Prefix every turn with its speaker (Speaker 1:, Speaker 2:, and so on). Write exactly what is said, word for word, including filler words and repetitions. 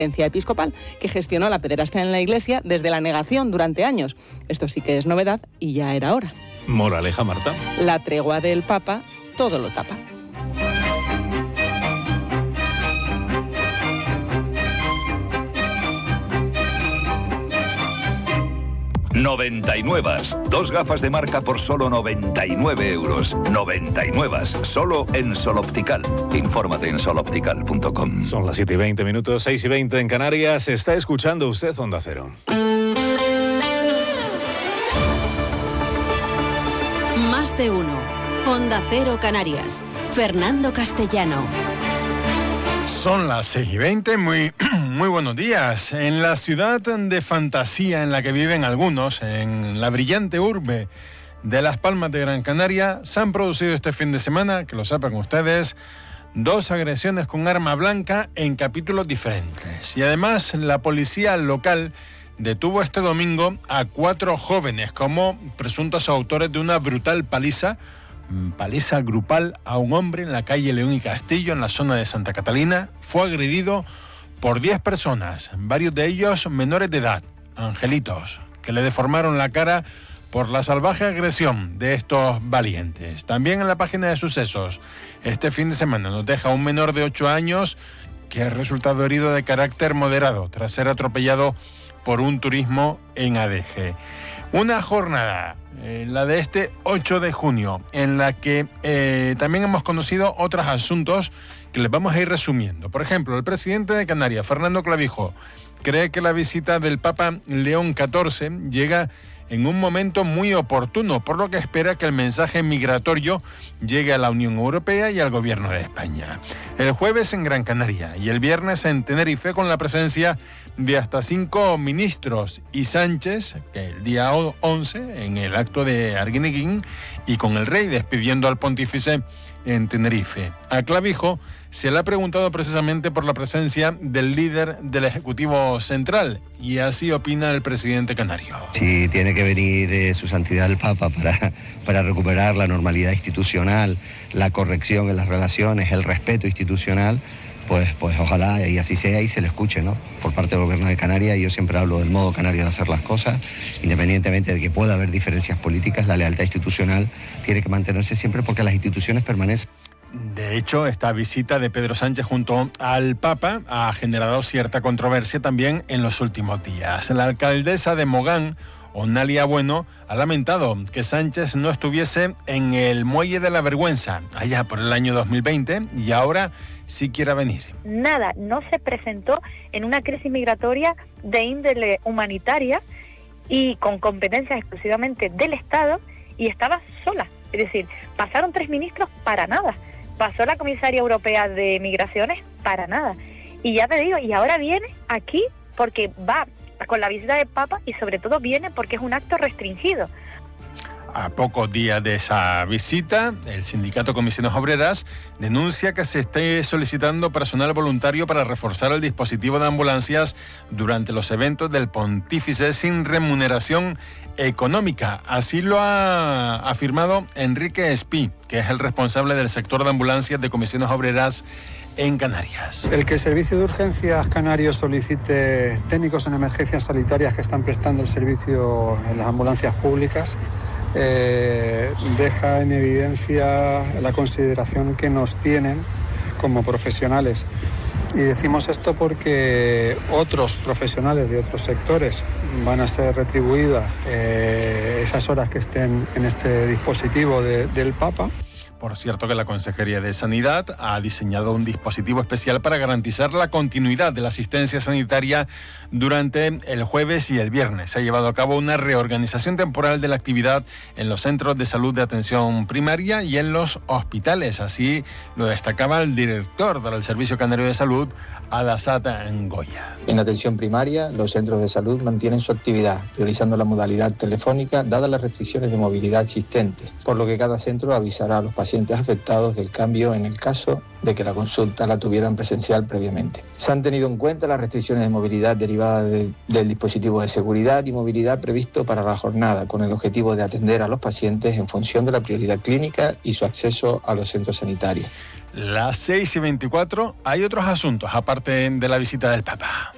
Speaker 1: episcopal que gestionó la pederastia en la Iglesia desde la negación durante años. Esto sí que es novedad y ya era hora.
Speaker 2: Moraleja, Marta.
Speaker 1: La tregua del Papa todo lo tapa.
Speaker 3: noventa y nueve. Dos gafas de marca por solo noventa y nueve euros. noventa y nueve. Solo en Sol Optical. Infórmate en sol optical punto com.
Speaker 2: Son las siete y veinte minutos, seis y veinte en Canarias. Está escuchando usted Onda Cero.
Speaker 4: Más de uno. Onda Cero Canarias. Fernando Castellano.
Speaker 5: Son las seis y veinte, muy, muy buenos días. En la ciudad de fantasía en la que viven algunos, en la brillante urbe de Las Palmas de Gran Canaria, se han producido este fin de semana, que lo sepan ustedes, dos agresiones con arma blanca en capítulos diferentes. Y además la policía local detuvo este domingo a cuatro jóvenes como presuntos autores de una brutal paliza, paliza grupal a un hombre en la calle León y Castillo, en la zona de Santa Catalina. Fue agredido por diez personas, varios de ellos menores de edad, angelitos, que le deformaron la cara por la salvaje agresión de estos valientes. También en la página de sucesos, este fin de semana nos deja un menor de ocho años que ha resultado herido de carácter moderado tras ser atropellado por un turismo en Adeje. Una jornada, eh, la de este ocho de junio, en la que eh, también hemos conocido otros asuntos que les vamos a ir resumiendo. Por ejemplo, el presidente de Canarias, Fernando Clavijo, cree que la visita del Papa León catorce llega en un momento muy oportuno, por lo que espera que el mensaje migratorio llegue a la Unión Europea y al Gobierno de España. El jueves en Gran Canaria y el viernes en Tenerife, con la presencia de hasta cinco ministros, y Sánchez, que el día once, en el acto de Arguineguín, y con el rey despidiendo al pontífice en Tenerife. A Clavijo se le ha preguntado precisamente por la presencia del líder del Ejecutivo Central, y así opina el presidente canario.
Speaker 6: Si tiene que venir eh, su santidad el Papa para, para recuperar la normalidad institucional, la corrección en las relaciones, el respeto institucional, pues, pues ojalá y así sea y se le escuche, ¿no? Por parte del Gobierno de Canarias. Yo siempre hablo del modo canario de hacer las cosas, independientemente de que pueda haber diferencias políticas, la lealtad institucional tiene que mantenerse siempre porque las instituciones permanecen.
Speaker 5: De hecho, esta visita de Pedro Sánchez junto al Papa ha generado cierta controversia también en los últimos días. La alcaldesa de Mogán, Onalia Bueno, ha lamentado que Sánchez no estuviese en el Muelle de la Vergüenza allá por el año dos mil veinte y ahora sí quiera venir.
Speaker 7: Nada, no se presentó en una crisis migratoria de índole humanitaria y con competencias exclusivamente del Estado, y estaba sola. Es decir, pasaron tres ministros para nada. Pasó la comisaria europea de migraciones para nada. Y ya te digo, y ahora viene aquí porque va con la visita del Papa y sobre todo viene porque es un acto restringido.
Speaker 5: A pocos días de esa visita, el sindicato Comisiones Obreras denuncia que se esté solicitando personal voluntario para reforzar el dispositivo de ambulancias durante los eventos del pontífice sin remuneración económica. Así lo ha afirmado Enrique Espí, que es el responsable del sector de ambulancias de Comisiones Obreras en Canarias.
Speaker 8: El que el Servicio de Urgencias Canario solicite técnicos en emergencias sanitarias que están prestando el servicio en las ambulancias públicas eh, deja en evidencia la consideración que nos tienen como profesionales. Y decimos esto porque otros profesionales de otros sectores van a ser retribuidas eh, esas horas que estén en este dispositivo de, del Papa.
Speaker 5: Por cierto que la Consejería de Sanidad ha diseñado un dispositivo especial para garantizar la continuidad de la asistencia sanitaria durante el jueves y el viernes. Se ha llevado a cabo una reorganización temporal de la actividad en los centros de salud de atención primaria y en los hospitales. Así lo destacaba el director del Servicio Canario de Salud, Adasat Ngoya.
Speaker 9: En la atención primaria, los centros de salud mantienen su actividad, priorizando la modalidad telefónica, dadas las restricciones de movilidad existentes, por lo que cada centro avisará a los pacientes afectados del cambio en el caso de que la consulta la tuvieran presencial previamente. Se han tenido en cuenta las restricciones de movilidad derivadas de, del dispositivo de seguridad y movilidad previsto para la jornada, con el objetivo de atender a los pacientes en función de la prioridad clínica y su acceso a los centros sanitarios.
Speaker 5: Las seis y veinticuatro, hay otros asuntos aparte de la visita del Papa.